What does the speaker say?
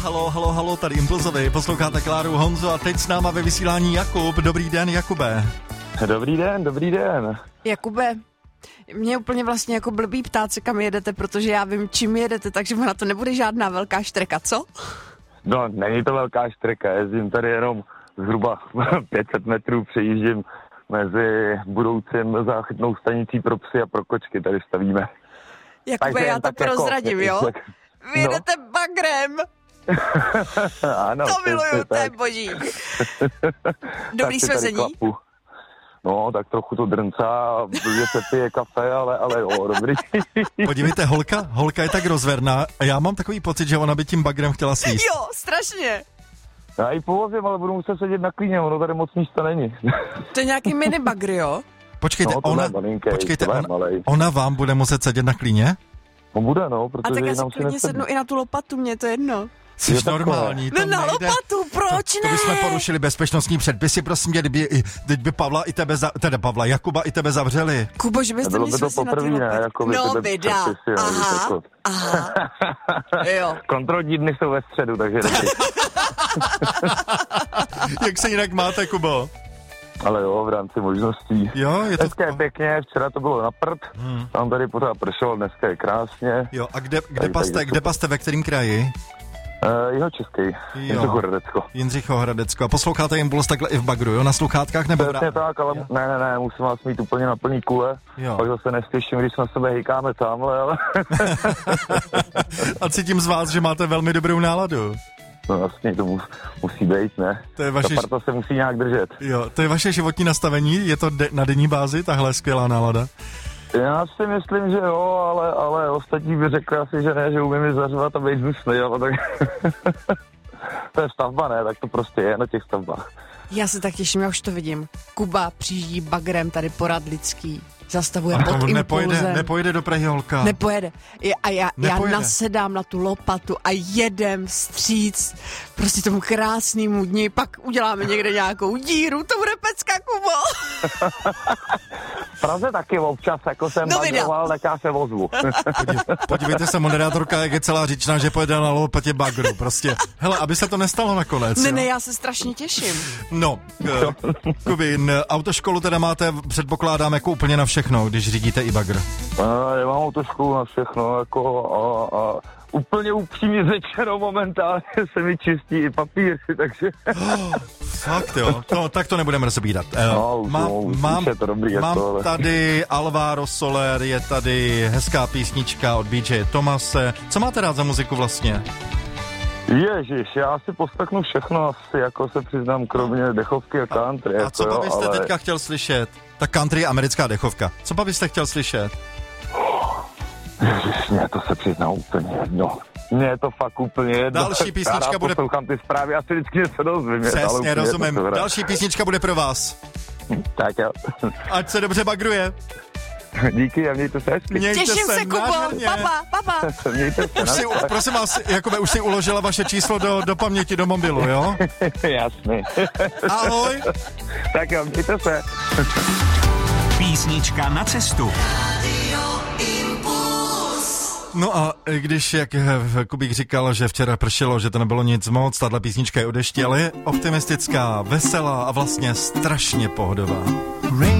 Halo, tady Impulzovi, posloucháte Kláru, Honzu a teď s náma ve vysílání Jakub. Dobrý den, Jakube. Dobrý den. Jakube, mě úplně vlastně jako blbý ptát se, kam jedete, protože já vím, čím jedete, takže na to nebude žádná velká štreka, co? No, není to velká štreka, jezdím tady jenom zhruba 500 metrů, přejíždím mezi budoucím záchytnou stanicí pro psy a pro kočky, tady stavíme. Jakube, já to prozradím, jo? Vy jedete bagrem. Ano, to miluju, to je boží. Dobrý svezení? No, tak trochu to drncá, blbě se pije kafe, ale jo, dobrý. Podívejte, holka je tak rozverná a já mám takový pocit, že ona by tím bagrem chtěla svíst. Jo, strašně. Já ji povozím, ale budu muset sedět na klíně, ono tady moc místa není. To je nějaký mini bagr, jo? Počkejte, ona vám bude muset sedět na klíně? No bude, no, protože... A tak já si klidně sednu i na tu lopatu, mě to jedno. Jsi normální, to no na nejde. Lopatu, proč ne? To bychom porušili bezpečnostní předpisy, prosím tě, kdyby Pavla i tebe, Pavla, Jakuba i tebe zavřeli. Kubo, že byste mě šli na ty lopaty. Jako no vydá, aha, jo. Kontrolní dny jsou ve středu, takže taky. Jak se jinak máte, Kubo? Ale jo, v rámci možností. Jo, je to... Dneska je pěkně, včera to bylo na prd, tam tady pořád pršelo, dneska je krásně. Jo, a kde paste, ve kterém kraji? Jihočeský, Jindřichohradecko. Jindřichohradecko. A posloucháte Impuls takhle i v bagru, jo? Na sluchátkách nebo... Přesně tak, ale ne, musím vás mít úplně na plný kule. Jo. Pak zase neslyším, když na sebe hejkáme tamhle, ale... A cítím z vás, že máte velmi dobrou náladu. No vlastně to musí být, ne? To je vaše... Ta parta se musí nějak držet. Jo, to je vaše životní nastavení? Je to na denní bázi, tahle skvělá nálada? Já si myslím, že jo, ale ostatní by řekli asi, že ne, že umím mi zařvat a být hnusnej, ale tak... To je stavba, ne? Tak to prostě je na těch stavbách. Já se tak těším, já už to vidím. Kuba přijíždí bagrem tady po Radlický. Zastavuje pod Impulzem. Nepojede do Prahy, holka. Nepojede. A já nasedám na tu lopatu a jedem vstříc prostě tomu krásnému dni, pak uděláme někde nějakou díru, to bude pecka, Kubo. V Praze taky občas, jako jsem bagroval, tak já se vozvu. Podívejte se, moderátorka, jak je celá říčná, že pojede na lopatě bagru, prostě. Hele, aby se to nestalo nakonec. Ne, já se strašně těším. No, Kubin, autoškolu teda máte, předpokládám, jako úplně na všechno, když řídíte i bagr. Já mám autoškolu na všechno, jako úplně upřímně řečeno momentálně se mi čistí i papíry, takže... Fakt jo, tak to nebudeme rozebírat. Mám tady Alvaro Soler, je tady hezká písnička od BJ Thomase. Co máte rád za muziku vlastně? Ježiš, já si poslechnu všechno asi, jako se přiznám, kromě dechovky a country. A co byste teďka chtěl slyšet? Ta country je americká dechovka. Co byste chtěl slyšet? Ježiš, mě to se přiznám úplně jedno. Mně je to fakt úplně jedno. Další písnička bude... poslouchám ty zprávy, asi vždycky něco dozvím. Přesně, rozumím. Další písnička bude pro vás. Tak jo. Ať se dobře bagruje. Díky a mějte se hezky. Těším se, Kubo. Papa. Mějte se. Prosím vás, Jakube, už si uložila vaše číslo do paměti, do mobilu, jo? Jasný. Ahoj. Tak jo, mějte se. Písnička na cestu. No a když, jak Kubík říkal, že včera pršelo, že to nebylo nic moc, tato písnička je o dešti, ale je optimistická, veselá a vlastně strašně pohodová.